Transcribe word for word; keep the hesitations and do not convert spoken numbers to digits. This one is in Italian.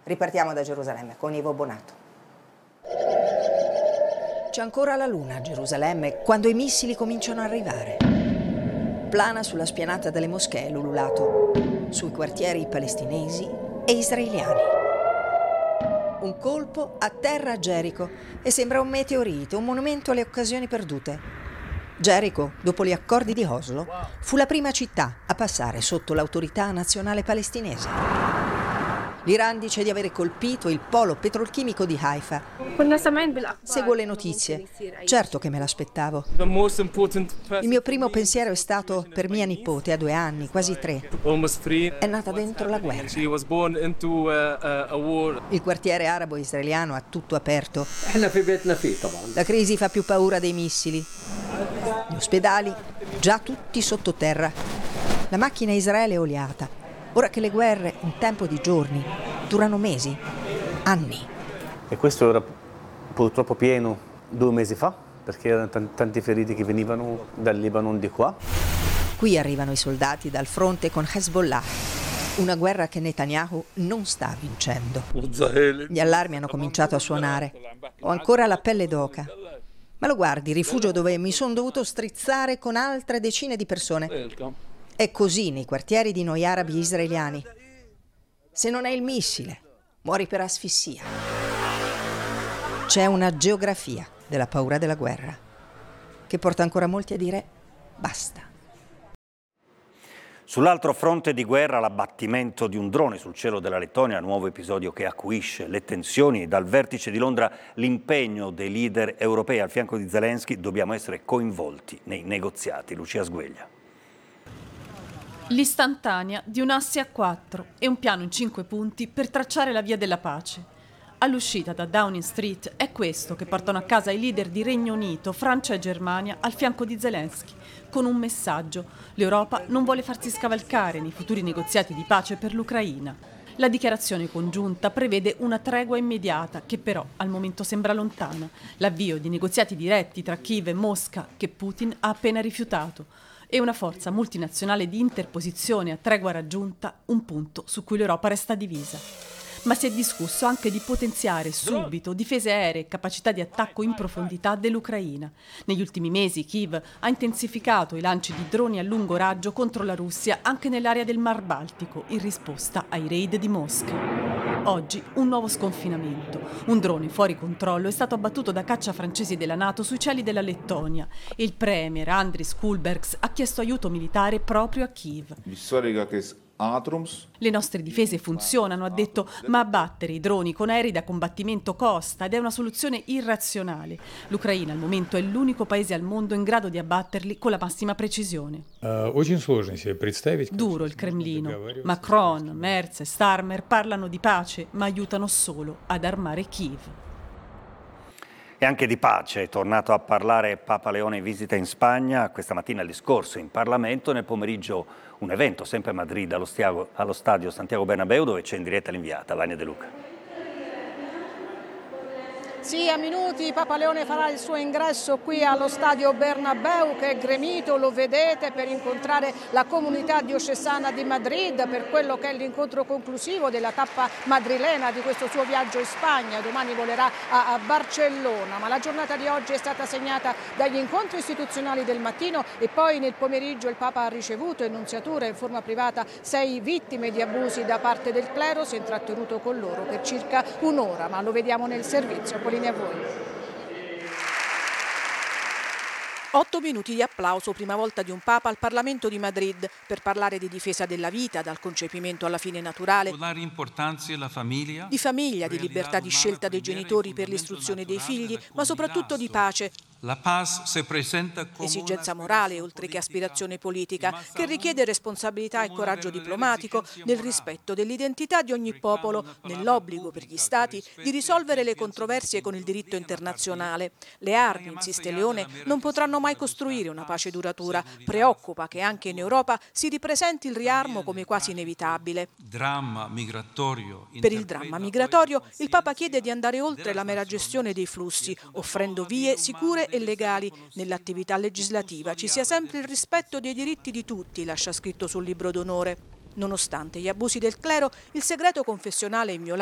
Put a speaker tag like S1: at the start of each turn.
S1: Ripartiamo da Gerusalemme con Ivo Bonato. C'è ancora la luna a Gerusalemme quando i missili cominciano a arrivare. Plana sulla spianata delle moschee l'ululato, sui quartieri palestinesi e israeliani. Un colpo atterra a Gerico e sembra un meteorite, un monumento alle occasioni perdute. Gerico, dopo gli accordi di Oslo, fu la prima città a passare sotto l'autorità nazionale palestinese. L'Iran dice di avere colpito il polo petrolchimico di Haifa. Seguo le notizie. Certo che me l'aspettavo. Il mio primo pensiero è stato per mia nipote a due anni, quasi tre. È nata dentro la guerra. Il quartiere arabo israeliano ha tutto aperto. La crisi fa più paura dei missili. Gli ospedali già tutti sottoterra. La macchina Israele è oliata. Ora che le guerre, in tempo di giorni, durano mesi, anni.
S2: E questo era purtroppo pieno due mesi fa, perché erano t- tanti feriti che venivano dal Libano di qua.
S1: Qui arrivano i soldati dal fronte con Hezbollah, una guerra che Netanyahu non sta vincendo. Gli allarmi hanno cominciato a suonare. Ho ancora la pelle d'oca. Ma lo guardi, rifugio dove mi sono dovuto strizzare con altre decine di persone. È così nei quartieri di noi arabi israeliani. Se non è il missile, muori per asfissia. C'è una geografia della paura della guerra che porta ancora molti a dire basta.
S3: Sull'altro fronte di guerra, l'abbattimento di un drone sul cielo della Lettonia, nuovo episodio che acuisce le tensioni. Dal vertice di Londra l'impegno dei leader europei al fianco di Zelensky: dobbiamo essere coinvolti nei negoziati. Lucia Sgueglia.
S4: L'istantanea di un asse a quattro e un piano in cinque punti per tracciare la via della pace. All'uscita da Downing Street è questo che portano a casa i leader di Regno Unito, Francia e Germania al fianco di Zelensky, con un messaggio: l'Europa non vuole farsi scavalcare nei futuri negoziati di pace per l'Ucraina. La dichiarazione congiunta prevede una tregua immediata, che però al momento sembra lontana, l'avvio di negoziati diretti tra Kiev e Mosca, che Putin ha appena rifiutato, e una forza multinazionale di interposizione a tregua raggiunta, un punto su cui l'Europa resta divisa. Ma si è discusso anche di potenziare subito difese aeree e capacità di attacco in profondità dell'Ucraina. Negli ultimi mesi Kiev ha intensificato i lanci di droni a lungo raggio contro la Russia anche nell'area del Mar Baltico, in risposta ai raid di Mosca. Oggi un nuovo sconfinamento. Un drone fuori controllo è stato abbattuto da caccia francesi della NATO sui cieli della Lettonia. Il premier Andris Kulbergs ha chiesto aiuto militare proprio a Kiev. Le nostre difese funzionano, ha detto, ma abbattere i droni con aerei da combattimento costa ed è una soluzione irrazionale. L'Ucraina al momento è l'unico paese al mondo in grado di abbatterli con la massima precisione. Duro il Cremlino. Macron, Merz e Starmer parlano di pace, ma aiutano solo ad armare Kiev.
S3: E anche di pace è tornato a parlare Papa Leone in visita in Spagna, questa mattina il discorso in Parlamento, nel pomeriggio un evento sempre a Madrid allo, stiago, allo stadio Santiago Bernabéu, dove c'è in diretta l'inviata Vania De Luca.
S5: Sì, a minuti Papa Leone farà il suo ingresso qui allo stadio Bernabéu, che è gremito, lo vedete, per incontrare la comunità diocesana di Madrid per quello che è l'incontro conclusivo della tappa madrilena di questo suo viaggio in Spagna. Domani volerà a, a Barcellona, ma la giornata di oggi è stata segnata dagli incontri istituzionali del mattino e poi nel pomeriggio il Papa ha ricevuto in nunziatura in forma privata sei vittime di abusi da parte del clero, si è intrattenuto con loro per circa un'ora, ma lo vediamo nel servizio. A voi. Otto minuti di applauso, prima volta di un Papa al Parlamento di Madrid, per parlare di difesa della vita, dal concepimento alla fine naturale, di famiglia, di libertà di scelta dei genitori per l'istruzione dei figli, ma soprattutto di pace.
S6: La paz se presenta come
S5: esigenza morale oltre che aspirazione politica, che richiede responsabilità e coraggio diplomatico nel rispetto dell'identità di ogni popolo, nell'obbligo per gli stati di risolvere le controversie con il diritto internazionale. Le armi, insiste Leone, non potranno mai costruire una pace duratura. Preoccupa che anche in Europa si ripresenti il riarmo come quasi inevitabile. Per il dramma migratorio il Papa chiede di andare oltre la mera gestione dei flussi, offrendo vie sicure e legali. Nell'attività legislativa ci sia sempre il rispetto dei diritti di tutti, lascia scritto sul libro d'onore. Nonostante gli abusi del clero, il segreto confessionale inviolato